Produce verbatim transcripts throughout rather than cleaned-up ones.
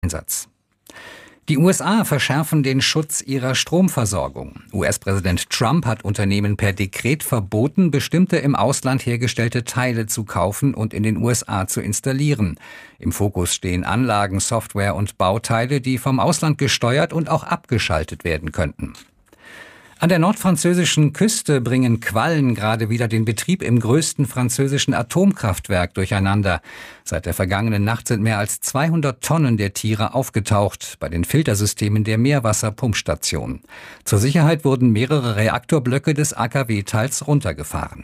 Einsatz. Die U S A verschärfen den Schutz ihrer Stromversorgung. U S-Präsident Trump hat Unternehmen per Dekret verboten, bestimmte im Ausland hergestellte Teile zu kaufen und in den U S A zu installieren. Im Fokus stehen Anlagen, Software und Bauteile, die vom Ausland gesteuert und auch abgeschaltet werden könnten. An der nordfranzösischen Küste bringen Quallen gerade wieder den Betrieb im größten französischen Atomkraftwerk durcheinander. Seit der vergangenen Nacht sind mehr als zweihundert Tonnen der Tiere aufgetaucht bei den Filtersystemen der Meerwasserpumpstation. Zur Sicherheit wurden mehrere Reaktorblöcke des A K W-Teils runtergefahren.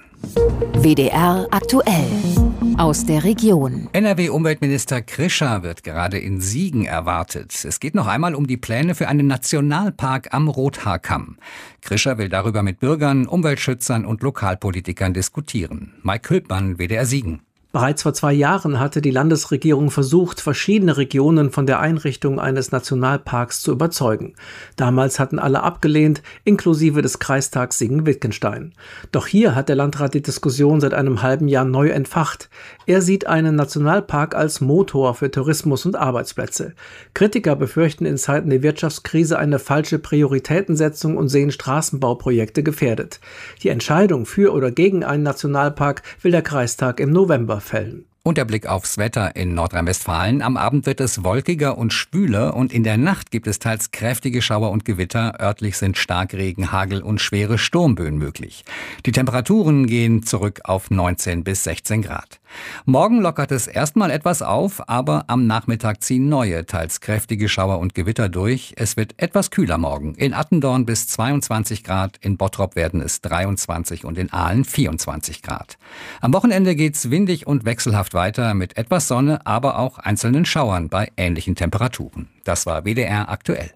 W D R aktuell aus der Region. N R W-Umweltminister Krischer wird gerade in Siegen erwartet. Es geht noch einmal um die Pläne für einen Nationalpark am Rothaarkamm. Krischer will darüber mit Bürgern, Umweltschützern und Lokalpolitikern diskutieren. Mike Hülpmann, W D R Siegen. Bereits vor zwei Jahren hatte die Landesregierung versucht, verschiedene Regionen von der Einrichtung eines Nationalparks zu überzeugen. Damals hatten alle abgelehnt, inklusive des Kreistags Siegen-Wittgenstein. Doch hier hat der Landrat die Diskussion seit einem halben Jahr neu entfacht. Er sieht einen Nationalpark als Motor für Tourismus und Arbeitsplätze. Kritiker befürchten in Zeiten der Wirtschaftskrise eine falsche Prioritätensetzung und sehen Straßenbauprojekte gefährdet. Die Entscheidung für oder gegen einen Nationalpark will der Kreistag im November fällen. Und der Blick aufs Wetter in Nordrhein-Westfalen. Am Abend wird es wolkiger und schwüler und in der Nacht gibt es teils kräftige Schauer und Gewitter. Örtlich sind Starkregen, Hagel und schwere Sturmböen möglich. Die Temperaturen gehen zurück auf neunzehn bis sechzehn Grad. Morgen lockert es erstmal etwas auf, aber am Nachmittag ziehen neue, teils kräftige Schauer und Gewitter durch. Es wird etwas kühler morgen. In Attendorn bis zweiundzwanzig Grad, in Bottrop werden es dreiundzwanzig und in Aalen vierundzwanzig Grad. Am Wochenende geht's windig und wechselhaft weiter mit etwas Sonne, aber auch einzelnen Schauern bei ähnlichen Temperaturen. Das war W D R aktuell.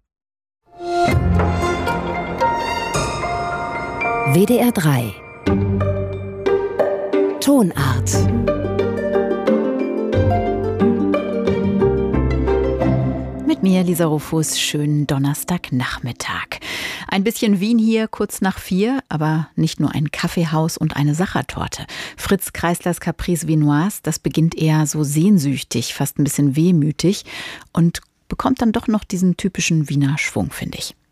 W D R drei Tonart. Mit mir, Lisa Rufus, schönen Donnerstagnachmittag. Ein bisschen Wien hier, kurz nach vier, aber nicht nur ein Kaffeehaus und eine Sachertorte. Fritz Kreislers Caprice Viennoise, das beginnt eher so sehnsüchtig, fast ein bisschen wehmütig und bekommt dann doch noch diesen typischen Wiener Schwung, finde ich.